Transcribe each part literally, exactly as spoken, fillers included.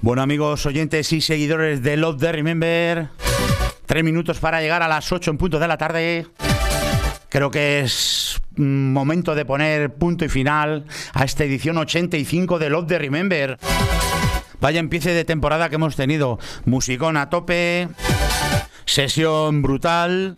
Bueno, amigos, oyentes y seguidores de Love the Remember, tres minutos para llegar a las ocho en punto de la tarde. Creo que es momento de poner punto y final a esta edición ochenta y cinco de Love the Remember. Vaya empiece de temporada que hemos tenido. Musicón a tope, sesión brutal.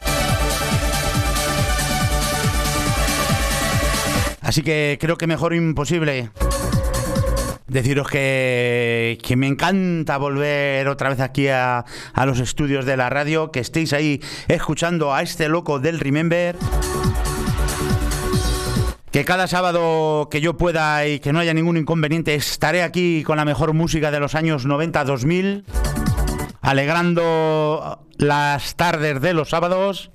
Así que creo que mejor imposible deciros que, que me encanta volver otra vez aquí a, a los estudios de la radio, que estéis ahí escuchando a este loco del Remember. Que cada sábado que yo pueda y que no haya ningún inconveniente estaré aquí con la mejor música de los años noventa a dos mil, alegrando las tardes de los sábados.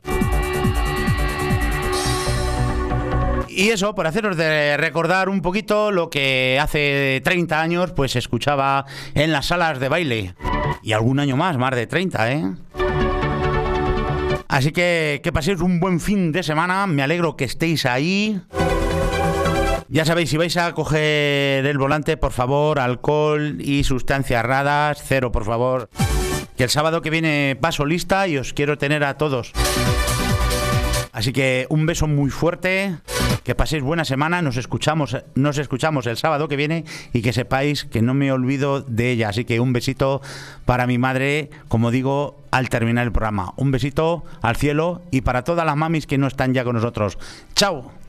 Y eso, por haceros de recordar un poquito lo que hace treinta años pues escuchaba en las salas de baile. Y algún año más, más de treinta, ¿eh? Así que que paséis un buen fin de semana. Me alegro que estéis ahí. Ya sabéis, si vais a coger el volante, por favor, alcohol y sustancias raras, cero, por favor. Que el sábado que viene paso lista y os quiero tener a todos. Así que un beso muy fuerte, que paséis buena semana, nos escuchamos, nos escuchamos el sábado que viene y que sepáis que no me olvido de ella. Así que un besito para mi madre, como digo, al terminar el programa. Un besito al cielo y para todas las mamis que no están ya con nosotros. ¡Chao!